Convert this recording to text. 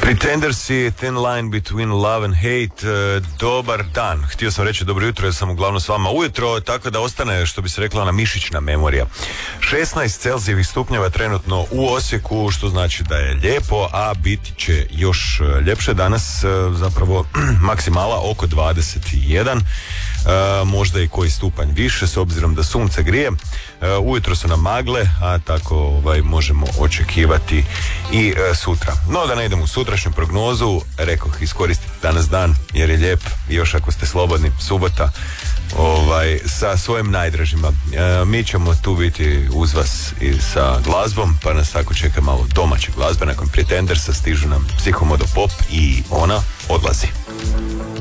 Pretenders i Thin Line Between Love and Hate. Dobar dan. Htio sam reći dobro jutro jer sam uglavnom s vama ujutro, tako da ostane, što bi se rekla, ona mišićna memorija. 16 Celzijevih stupnjeva trenutno u Osijeku, što znači da je lijepo, a biti će još ljepše danas, zapravo maksimala oko 21. Možda i koji stupanj više s obzirom da sunce grije. Ujutro su nam magle, a tako možemo očekivati i sutra. No da ne idemo u sutrašnju prognozu, rekoh, iskoristite danas dan jer je lijep, još ako ste slobodni, subota, sa svojim najdražima. Mi ćemo tu biti uz vas i sa glazbom, pa nas tako čeka malo domaće glazbe. Nakon Pretendersa stižu nam Psihomodo Pop i ona odlazi.